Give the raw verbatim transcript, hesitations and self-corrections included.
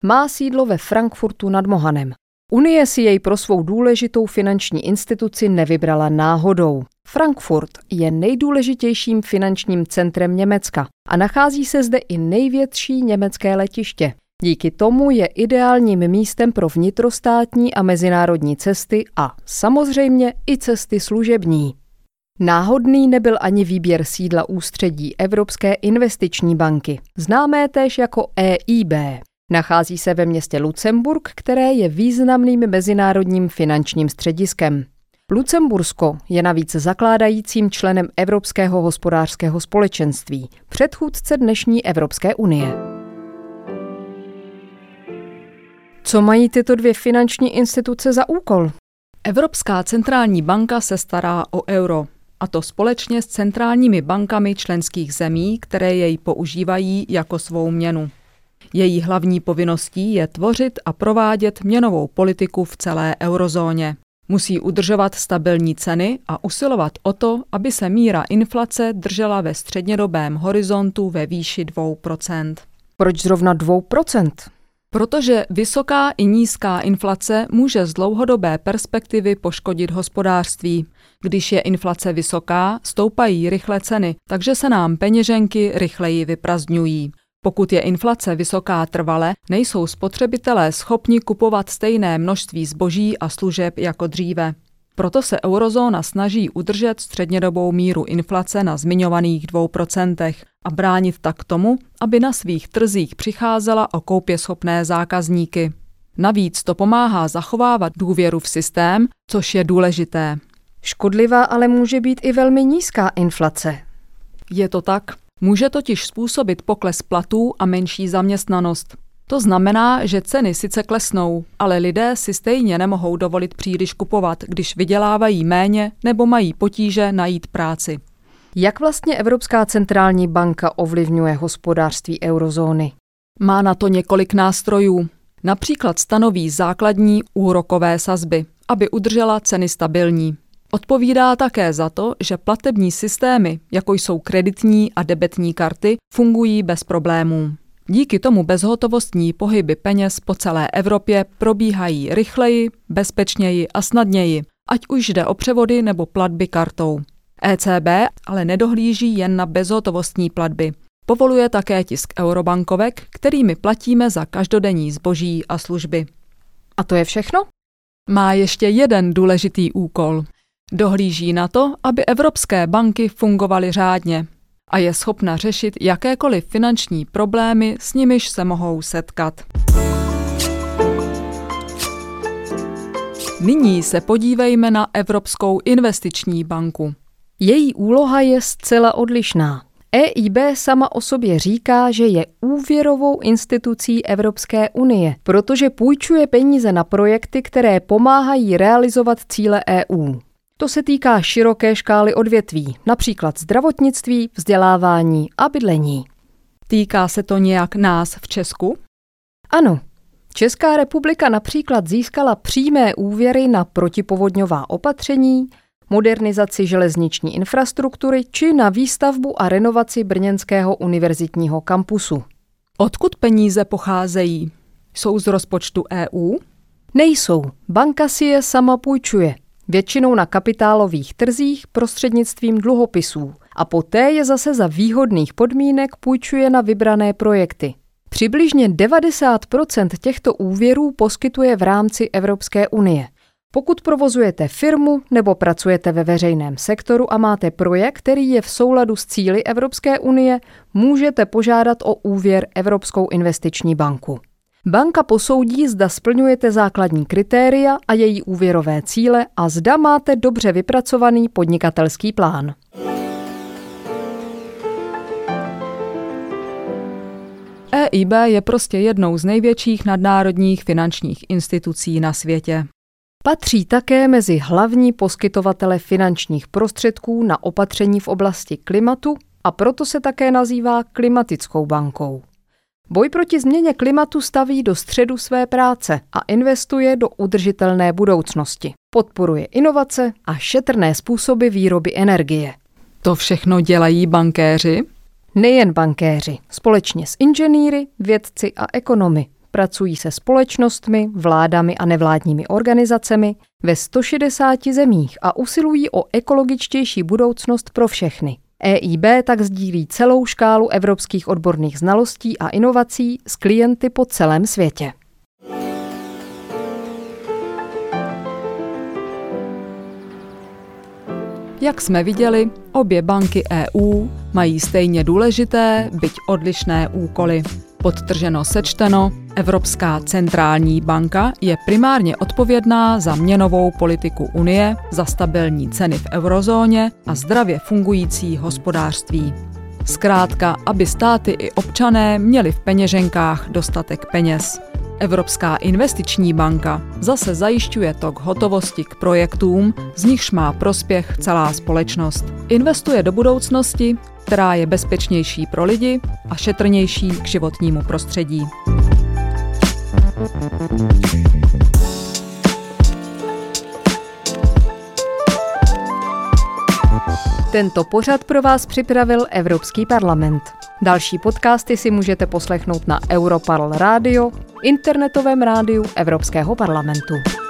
Má sídlo ve Frankfurtu nad Mohanem. Unie si jej pro svou důležitou finanční instituci nevybrala náhodou. Frankfurt je nejdůležitějším finančním centrem Německa a nachází se zde i největší německé letiště. Díky tomu je ideálním místem pro vnitrostátní a mezinárodní cesty a samozřejmě i cesty služební. Náhodný nebyl ani výběr sídla ústředí Evropské investiční banky, známé též jako E I B. Nachází se ve městě Lucemburk, které je významným mezinárodním finančním střediskem. Lucembursko je navíc zakládajícím členem Evropského hospodářského společenství, předchůdce dnešní Evropské unie. Co mají tyto dvě finanční instituce za úkol? Evropská centrální banka se stará o euro, a to společně s centrálními bankami členských zemí, které jej používají jako svou měnu. Její hlavní povinností je tvořit a provádět měnovou politiku v celé eurozóně. Musí udržovat stabilní ceny a usilovat o to, aby se míra inflace držela ve střednědobém horizontu ve výši dvou procent. Proč zrovna dvou procent? Protože vysoká i nízká inflace může z dlouhodobé perspektivy poškodit hospodářství. Když je inflace vysoká, stoupají rychle ceny, takže se nám peněženky rychleji vyprazdňují. Pokud je inflace vysoká trvale, nejsou spotřebitelé schopni kupovat stejné množství zboží a služeb jako dříve. Proto se eurozóna snaží udržet střednědobou míru inflace na zmiňovaných dvou procentech a bránit tak tomu, aby na svých trzích přicházela o koupěschopné zákazníky. Navíc to pomáhá zachovávat důvěru v systém, což je důležité. Škodlivá ale může být i velmi nízká inflace. Je to tak. Může totiž způsobit pokles platů a menší zaměstnanost. To znamená, že ceny sice klesnou, ale lidé si stejně nemohou dovolit příliš kupovat, když vydělávají méně nebo mají potíže najít práci. Jak vlastně Evropská centrální banka ovlivňuje hospodářství eurozóny? Má na to několik nástrojů. Například stanoví základní úrokové sazby, aby udržela ceny stabilní. Odpovídá také za to, že platební systémy, jako jsou kreditní a debetní karty, fungují bez problémů. Díky tomu bezhotovostní pohyby peněz po celé Evropě probíhají rychleji, bezpečněji a snadněji, ať už jde o převody nebo platby kartou. E C B ale nedohlíží jen na bezhotovostní platby. Povoluje také tisk eurobankovek, kterými platíme za každodenní zboží a služby. A to je všechno? Má ještě jeden důležitý úkol. Dohlíží na to, aby evropské banky fungovaly řádně a je schopna řešit jakékoliv finanční problémy, s nimiž se mohou setkat. Nyní se podívejme na Evropskou investiční banku. Její úloha je zcela odlišná. E I B sama o sobě říká, že je úvěrovou institucí Evropské unie, protože půjčuje peníze na projekty, které pomáhají realizovat cíle E U. To se týká široké škály odvětví, například zdravotnictví, vzdělávání a bydlení. Týká se to nějak nás v Česku? Ano. Česká republika například získala přímé úvěry na protipovodňová opatření, modernizaci železniční infrastruktury či na výstavbu a renovaci brněnského univerzitního kampusu. Odkud peníze pocházejí? Jsou z rozpočtu E U? Nejsou. Banka si je sama půjčuje. Většinou na kapitálových trzích prostřednictvím dluhopisů a poté je zase za výhodných podmínek půjčuje na vybrané projekty. Přibližně devadesát procent těchto úvěrů poskytuje v rámci Evropské unie. Pokud provozujete firmu nebo pracujete ve veřejném sektoru a máte projekt, který je v souladu s cíli Evropské unie, můžete požádat o úvěr Evropskou investiční banku. Banka posoudí, zda splňujete základní kritéria a její úvěrové cíle a zda máte dobře vypracovaný podnikatelský plán. E I B je prostě jednou z největších nadnárodních finančních institucí na světě. Patří také mezi hlavní poskytovatele finančních prostředků na opatření v oblasti klimatu a proto se také nazývá klimatickou bankou. Boj proti změně klimatu staví do středu své práce a investuje do udržitelné budoucnosti. Podporuje inovace a šetrné způsoby výroby energie. To všechno dělají bankéři? Nejen bankéři, společně s inženýry, vědci a ekonomy. pracují se společnostmi, vládami a nevládními organizacemi ve sto šedesáti zemích a usilují o ekologičtější budoucnost pro všechny. E I B tak sdílí celou škálu evropských odborných znalostí a inovací s klienty po celém světě. Jak jsme viděli, obě banky E U mají stejně důležité, byť odlišné úkoly. Podtrženo sečteno, Evropská centrální banka je primárně odpovědná za měnovou politiku Unie, za stabilní ceny v eurozóně a zdravě fungující hospodářství. Zkrátka, aby státy i občané měli v peněženkách dostatek peněz. Evropská investiční banka zase zajišťuje tok hotovosti k projektům, z nichž má prospěch celá společnost. Investuje do budoucnosti, která je bezpečnější pro lidi a šetrnější k životnímu prostředí. Tento pořad pro vás připravil Evropský parlament. Další podcasty si můžete poslechnout na Europarl Radio, internetovém rádiu Evropského parlamentu.